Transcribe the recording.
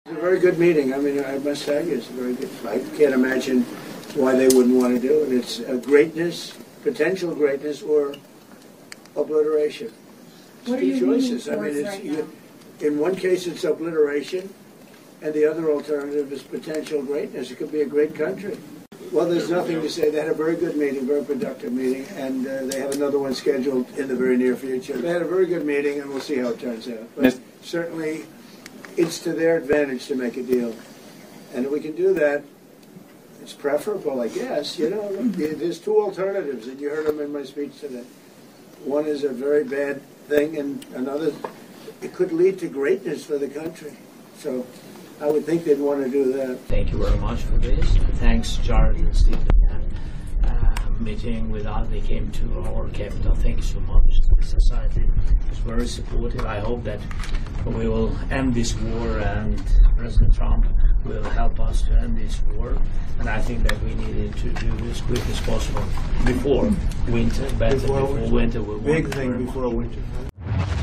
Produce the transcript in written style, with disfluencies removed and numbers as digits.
It's a very good meeting. I mean, I must say, it's a very good. I can't imagine why they wouldn't want to do it. It's a greatness, potential greatness, or obliteration. It's What are two you choices. I leaning mean, towards it's right now? in one case it's obliteration, and the other alternative is potential greatness. It could be a great country. Well, there's nothing to say. They had a very good meeting, very productive meeting, and they have another one scheduled in the very near future. They had a very good meeting, and we'll see how it turns out. But certainly, it's to their advantage to make a deal. And if we can do that, it's preferable, I guess. You know, there's two alternatives, and you heard them in my speech today. One is a very bad thing, and another, it could lead to greatness for the country. So I would think they'd want to do that. Thank you very much for this. Thanks, Jared and Stephen, meeting with us. They came to our capital. Thank you so much. The society is very supportive. I hope that we will end this war, and President Trump will help us to end this war. And I think that we needed to do as quick as possible before winter. Better before winter. Big thing before winter.